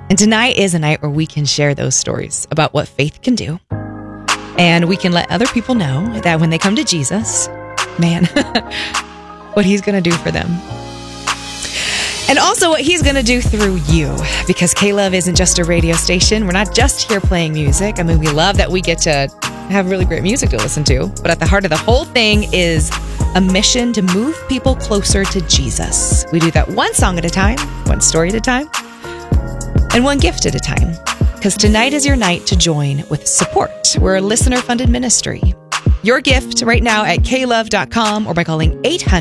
And tonight is a night where we can share those stories about what faith can do. And we can let other people know that when they come to Jesus, man, what he's going to do for them. And also what he's going to do through you. Because K-Love isn't just a radio station. We're not just here playing music. I mean, we love that we get to have really great music to listen to. But at the heart of the whole thing is a mission to move people closer to Jesus. We do that one song at a time, one story at a time, and one gift at a time. Because tonight is your night to join with support. We're a listener-funded ministry. Your gift right now at klove.com or by calling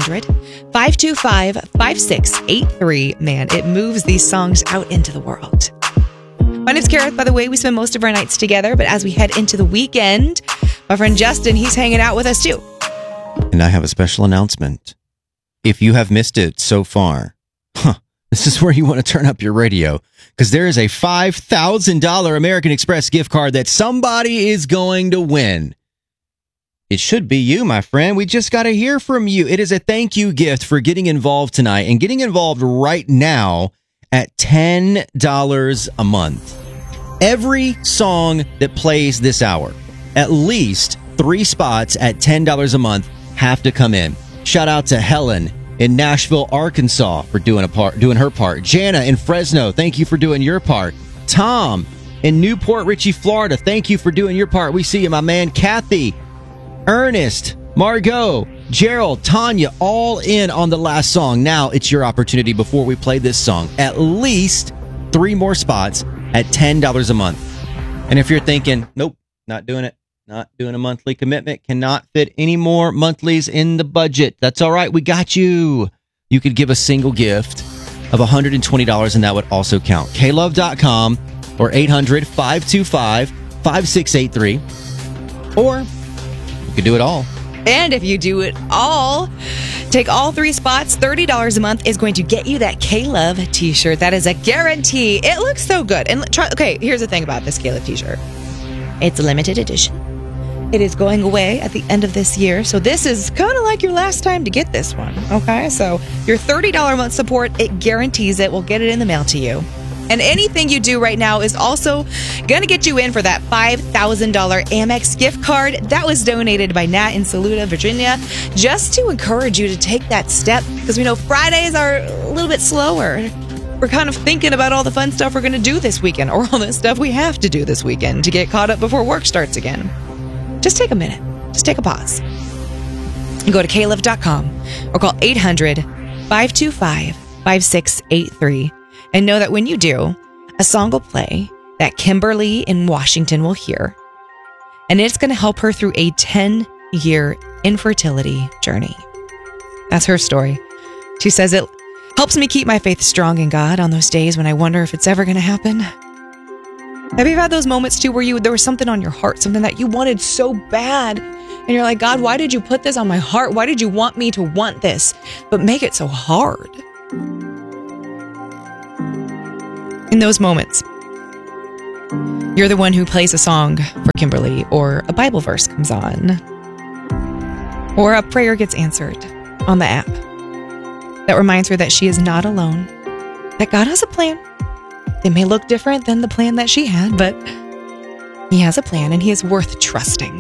800-525-5683. Man, it moves these songs out into the world. My name's Kareth, by the way. We spend most of our nights together, but as we head into the weekend, my friend Justin, he's hanging out with us too. And I have a special announcement. If you have missed it so far, this is where you want to turn up your radio, because there is a $5,000 American Express gift card that somebody is going to win. It should be you, my friend. We just got to hear from you. It is a thank you gift for getting involved tonight and getting involved right now at $10 a month. Every song that plays this hour, at least 3 spots at $10 a month have to come in. Shout out to Helen in Nashville, Arkansas for doing her part. Jana in Fresno, thank you for doing your part. Tom in Newport Richey, Florida, thank you for doing your part. We see you, my man. Kathy, Ernest, Margot, Gerald, Tanya, all in on the last song. Now it's your opportunity before we play this song. At least 3 more spots at $10 a month. And if you're thinking, nope, not doing it, not doing a monthly commitment, cannot fit any more monthlies in the budget, that's all right, we got you. You could give a single gift of $120 and that would also count. klove.com or 800-525-5683. Or you could do it all. And if you do it all, take all 3 spots, $30 a month is going to get you that K-Love t-shirt. That is a guarantee. It looks so good. And okay, here's the thing about this K-Love t-shirt. It's a limited edition. It is going away at the end of this year. So this is kind of like your last time to get this one. Okay, so your $30 a month support, it guarantees it. We'll get it in the mail to you. And anything you do right now is also going to get you in for that $5,000 Amex gift card that was donated by Nat in Saluda, Virginia, just to encourage you to take that step. Because we know Fridays are a little bit slower. We're kind of thinking about all the fun stuff we're going to do this weekend, or all the stuff we have to do this weekend to get caught up before work starts again. Just take a minute. Just take a pause. And go to klove.com or call 800-525-5683. And know that when you do, a song will play that Kimberly in Washington will hear. And it's going to help her through a 10-year infertility journey. That's her story. She says it helps me keep my faith strong in God on those days when I wonder if it's ever going to happen. Have you had those moments too where there was something on your heart, something that you wanted so bad, and you're like, God, why did you put this on my heart? Why did you want me to want this, but make it so hard? In those moments, you're the one who plays a song for Kimberly, or a Bible verse comes on, or a prayer gets answered on the app that reminds her that she is not alone, that God has a plan. It may look different than the plan that she had, but he has a plan and he is worth trusting.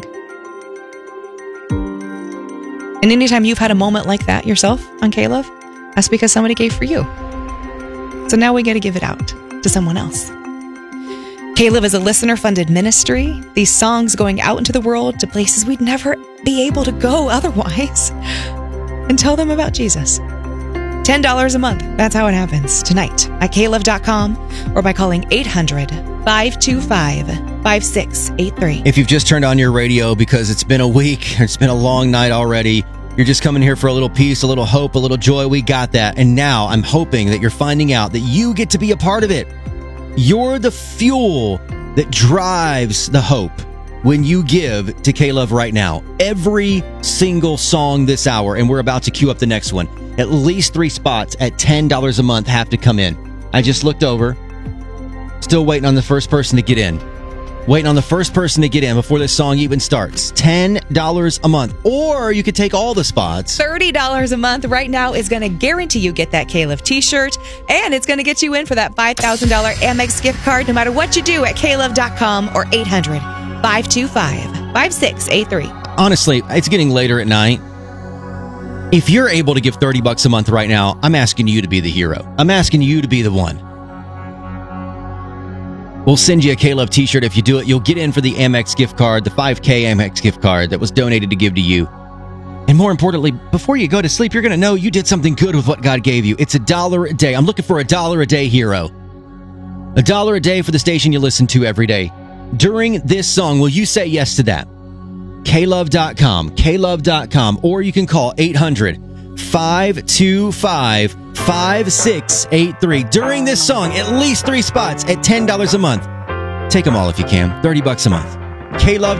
And anytime you've had a moment like that yourself on K-Love, that's because somebody gave for you. So now we got to give it out to someone else. K-Love is a listener-funded ministry. These songs going out into the world to places we'd never be able to go otherwise, and tell them about Jesus. $10 a month. That's how it happens tonight at klove.com or by calling 800-525-5683. If you've just turned on your radio because it's been a week, it's been a long night already, you're just coming here for a little peace, a little hope, a little joy, we got that. And now I'm hoping that you're finding out that you get to be a part of it. You're the fuel that drives the hope when you give to K-Love right now. Every single song this hour, and we're about to queue up the next one. At least 3 spots at $10 a month have to come in. I just looked over. Still waiting on the first person to get in. Waiting on the first person to get in before this song even starts. $10 a month. Or you could take all the spots. $30 a month right now is going to guarantee you get that K-Love t-shirt, and it's going to get you in for that $5,000 Amex gift card no matter what you do at klove.com or 800-525-5683. Honestly, it's getting later at night. If you're able to give $30 a month right now, I'm asking you to be the hero. I'm asking you to be the one. We'll send you a K-Love t-shirt if you do it. You'll get in for the Amex gift card, the $5K Amex gift card that was donated to give to you. And more importantly, before you go to sleep, you're going to know you did something good with what God gave you. It's $1 a day. I'm looking for $1 a day hero. $1 a day for the station you listen to every day. During this song, will you say yes to that? klove.com, or you can call 800-525-5683. During this song, at least 3 spots at $10 a month. Take them all if you can. $30 a month. klove